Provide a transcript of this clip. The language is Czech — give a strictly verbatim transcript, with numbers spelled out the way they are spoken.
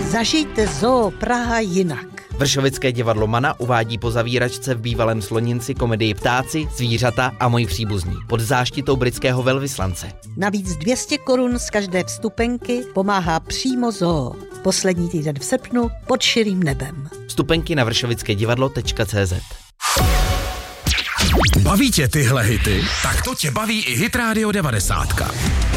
Zažijte Zoo Praha jinak. Vršovické divadlo Mana uvádí po zavíračce v bývalém Sloninci komedii Ptáci, zvířata a moji příbuzní pod záštitou britského velvyslance. Navíc dvě stě korun z každé vstupenky pomáhá přímo Zoo. Poslední týden v srpnu pod širým nebem. Vstupenky na vršovické divadlo tečka cé zet. Baví tě tyhle hity? Tak to tě baví i Hit Radio devadesát.